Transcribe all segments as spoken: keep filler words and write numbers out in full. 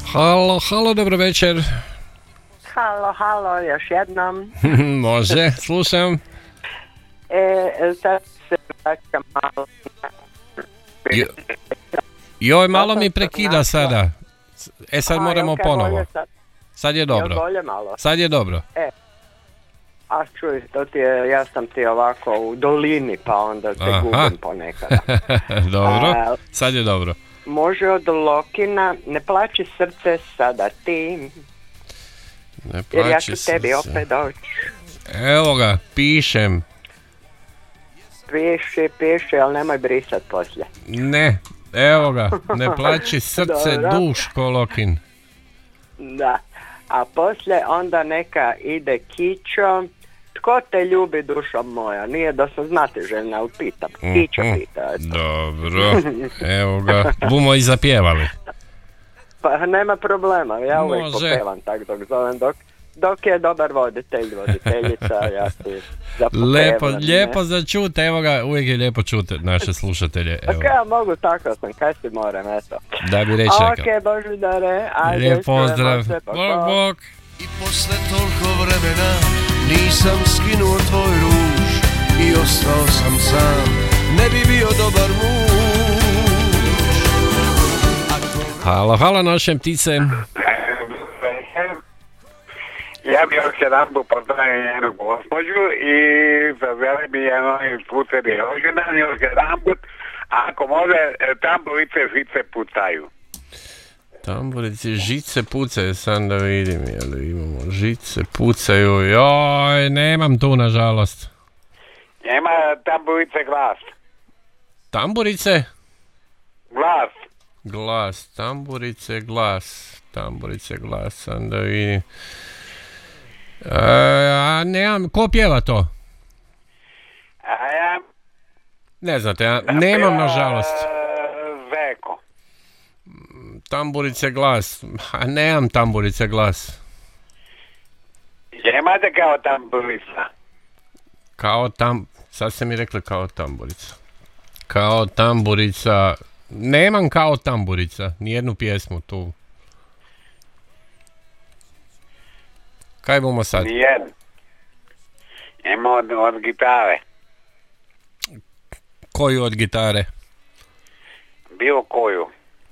Halo, halo, dobro večer. Halo, halo, još jednom. Može, slušam. E, sad se vraćam malo. Jo, joj, malo mi prekida sada. E, sad A, moramo okay, ponovo. Sad. Sad je dobro. Bolje malo. Sad je dobro. E, a čuj, to ti je, ja sam ti ovako u dolini, pa onda se Aha. gubim ponekada. Dobro, A, sad je dobro. može od Lokina, ne plaći srce sada ti, Ne jer ja plaći ću tebi srce. opet doći. Evo ga, pišem. Piši, piši, ali nemoj brisat poslije. Ne, evo ga, ne plaći srce, Dobro. Duško Lokin. Da, a poslije onda neka ide Kićo. Tko te ljubi, dušo moja? Nije da sam znatiželjna, ali pitam. Kićo Mhm. pita. eto. Dobro, evo ga, bumo i zapjevali. Pa nema problema, ja uvijek Može. popevam tak dok zovem, dok, dok je dobar voditelj, voditeljica, ja ti zapopevam. Lepo, ne? lijepo za čut, evo ga, uvijek je lijepo čut naše slušatelje. Pa Evo, kaj ja mogu, tako sam, kaj si morem, eto. da bi reći Ok, rekao. Božidare, ajde, Lijep čujemo pozdrav, se, pa bok ko? bok. I posle toliko vremena nisam skinuo tvoj ruž i ostao sam sam, ne bi bio dobar muž. Halo, halo naše ptice. Ja bi još jedan put pozdravio jednu gospođu i zaželi bi jedno putevi rođendan još jedan put. Ako može, tamburice žice pucaju. Tamburice, žice pucaju, sam da vidim, jel imamo žice pucaju, joj, nemam tu nažalost. Ima tamburice glas. Tamburice? Glas. Glas, tamburice, glas, tamburice, glas, sam da vidim. E, a nemam, ko pjeva to? A ja... Ne znate, ja nemam nažalost. Zeko. Tamburice, glas, a nemam tamburice, glas. Imate kao tamburica. Kao tam, sad ste mi rekli kao tamburica. Kao tamburica, nemam kao tamburica, nijednu pjesmu tu. Kaj bomo sad? Nijedno. Ima od, od gitare. Koju od gitare? Bilo koju.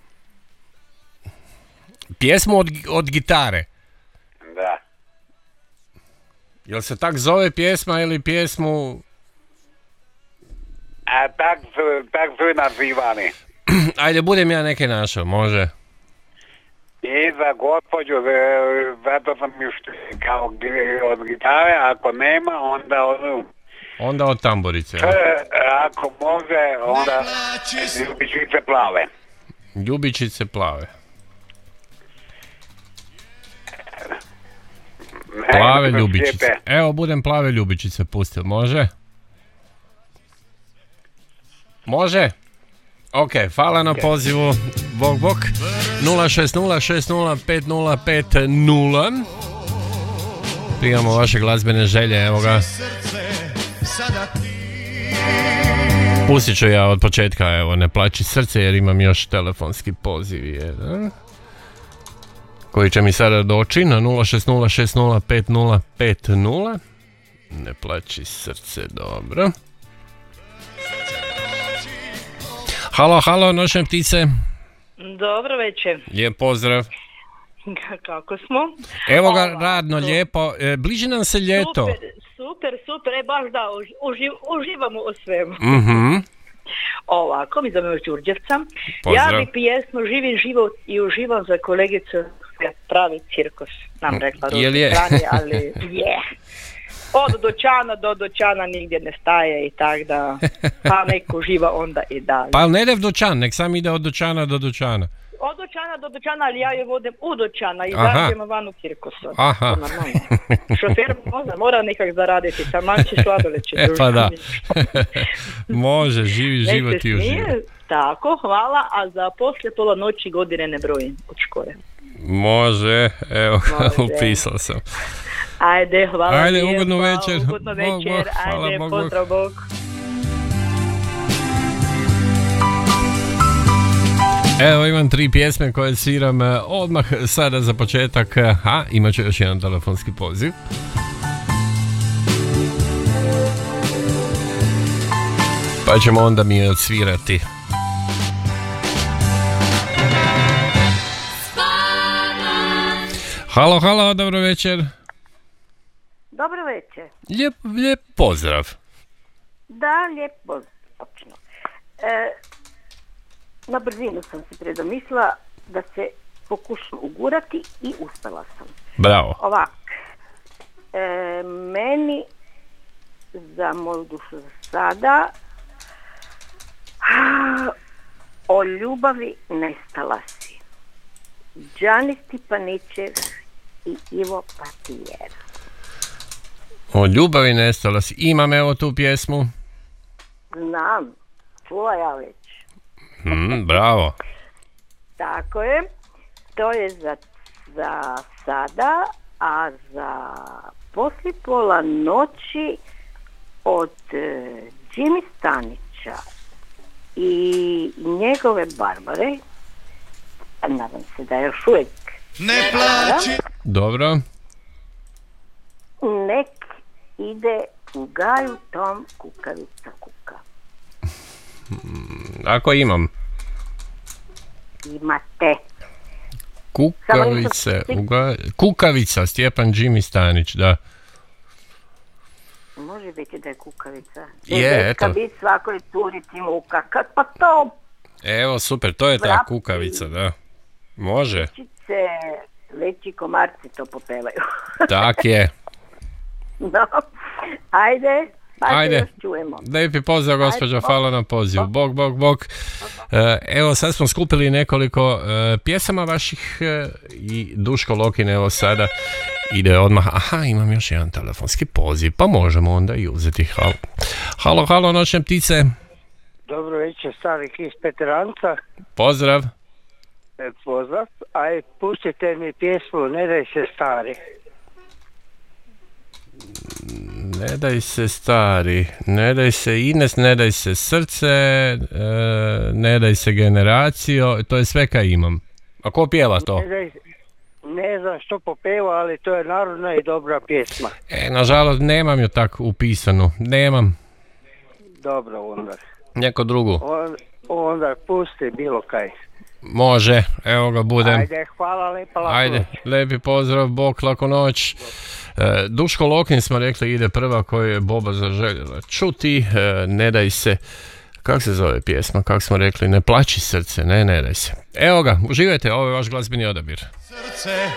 Pjesmu od, od gitare. Da. Jel se tak zove pjesma ili pjesmu... A tak su, tak su nazivani. Ajde, budem ja neke našao, može. I za gospođu, e, zato sam još kao gi- od gitare, ako nema, onda od... Onda od tamburice. E, ako može, onda ljubičice plave. Ljubičice plave. Ne, Plave ne ljubičice. sjete. Evo, budem plave ljubičice pustil, može? Može? Ok, hvala na pozivu. Bok, bok. nula šest nula šest nula pet nula pet nula. Primamo vaše glazbene želje, evo ga. Pustit ću ja od početka, evo, ne plaći srce jer imam još telefonski poziv jedan. Koji će mi sada doći na nula šest nula šest nula pet nula pet nula. Ne plaći srce, dobro. Halo, halo, noćne ptice. Dobro večer. Lijep pozdrav. Kako smo? Evo ga, Ovako. radno, lijepo. E, bliži nam se ljeto. Super, super, super. E, baš da, uži, uži, uživamo u svemu. Mhm. Ovako, mi zovemo Đurđevca. Pozdrav. Ja bi pjesmu Živi život i uživam za kolegicu koja pravi cirkus. Nam rekla Jel je? Ruži, ali je. Od dočana do dočana nigdje ne staje i tak da, pa nek uživa onda i dalje. Pa ne ide v dućan, nek sam ide od dućana do dućana. Od dočana do dočana, ali ja je vodim u dočana i Aha. zađemo van u cirkusu. Aha. To normalno. Šofer možda mora nekak zaraditi, taman će sladoled će E pa da. družiti. Može, živi Nek život se i uživa. smije. Tako, hvala, a za poslije pola noći godine ne brojim od škole. Može, evo, Može. upisao sam. Ajde, hvala Ajde, lijepa, ugodnu večer. Ugodnu Bog, večer, bog, hvala, ajde, bog, bog. pozdrav, bog. Evo imam tri pjesme koje sviram eh, odmah sada za početak. A, imat ću još jedan telefonski poziv. Pa ćemo onda mi je odsvirati. Halo, halo, dobro večer. Dobro večer. Lijep, lijep pozdrav. Da, lijep pozdrav. Točno. E, na brzinu sam se predomislila da se pokušam ugurati i uspjela sam. Bravo. Ovak. E, meni za moju dušu za sada a, o ljubavi nestala si. Đani Stipanićev i Ivo Patijer. O ljubavi nestala si. Imam evo tu pjesmu. Znam, čula ja već. Mm, bravo. Tako je. To je za, za sada, a za poslije pola noći od e, Jimmy Stanića i njegove Barbare, nadam se da još uvijek Ne plaći. Dobro. nek ide u gaju tom kukavica kuka. Ako imam. Imate. Kukavice. Uga... Kukavica, Stjepan Jimmy Stanić, da. Može biti da je kukavica. Je, eto. Kad bi svakoj curici muka. Kad pa to Evo, super, to je ta Vrapci. kukavica, da. Može. čice, veći komarci to popevaju. Tak je. No, ajde, pa Ajde. se još čujemo. Lijepi pozdrav, gospođo, Ajde, hvala na pozivu. Bog, bog, bog. E, Evo, sad smo skupili nekoliko e, pjesama vaših e, i Duško Lokin, evo sada ide odmah. Aha, imam još jedan telefonski poziv, pa možemo onda i uzeti. Halo, halo, halo noćne ptice. Dobro večer, Starik iz Peteranca. Pozdrav. E, Pozdrav. Aj, pustite mi pjesmu Ne daj se stari. Ne daj se stari, ne daj se Ines, ne daj se srce, e, ne daj se generacijo, to je sve kaj imam. A ko pjeva to? Ne, daj, ne znam što popeva, ali to je narodna i dobra pjesma. E, nažalost, nemam ju tak upisanu, nemam. Dobro onda. Neko drugu. On, onda pusti bilo kaj. Može, evo ga budem. Ajde, hvala lepa, laku Ajde, noć. lepi pozdrav, bok, laku noć. E, Duško Lokin smo rekli ide prva koju je Boba zaželjela čuti, e, ne daj se, kako se zove pjesma, kako smo rekli, ne plaći srce, ne, ne daj se. Evo ga, uživajte, ovo je vaš glazbeni odabir. Srce